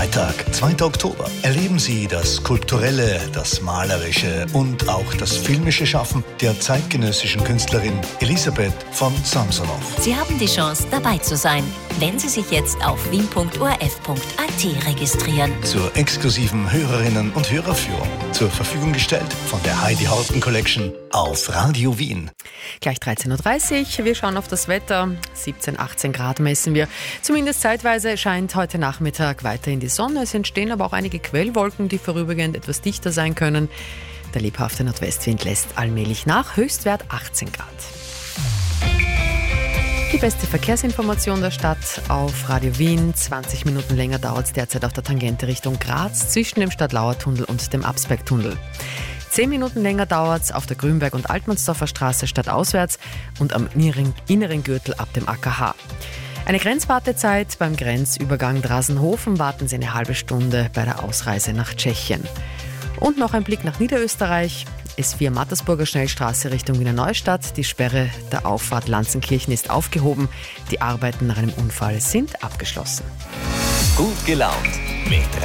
Freitag, 2. Oktober, erleben Sie das kulturelle, das malerische und auch das filmische Schaffen der zeitgenössischen Künstlerin Elisabeth von Samsonov. Sie haben die Chance, dabei zu sein, wenn Sie sich jetzt auf wien.orf.at registrieren. Zur exklusiven Hörerinnen- und Hörerführung zur Verfügung gestellt von der Heidi Horten Collection auf Radio Wien. Gleich 13.30 Uhr, wir schauen auf das Wetter. 17, 18 Grad messen wir. Zumindest zeitweise scheint heute Nachmittag weiterhin die Sonne. Es entstehen aber auch einige Quellwolken, die vorübergehend etwas dichter sein können. Der lebhafte Nordwestwind lässt allmählich nach. Höchstwert 18 Grad. Die beste Verkehrsinformation der Stadt auf Radio Wien. 20 Minuten länger dauert es derzeit auf der Tangente Richtung Graz zwischen dem Stadtlauer-Tunnel und dem Absberg-Tunnel. 10 Minuten länger dauert es auf der Grünberg- und Altmannsdorfer Straße stadtauswärts und am inneren Gürtel ab dem AKH. Eine Grenzwartezeit beim Grenzübergang Drasenhofen. Warten Sie eine halbe Stunde bei der Ausreise nach Tschechien. Und noch ein Blick nach Niederösterreich. S4 Mattersburger Schnellstraße Richtung Wiener Neustadt. Die Sperre der Auffahrt Lanzenkirchen ist aufgehoben. Die Arbeiten nach einem Unfall sind abgeschlossen. Gut gelaunt mit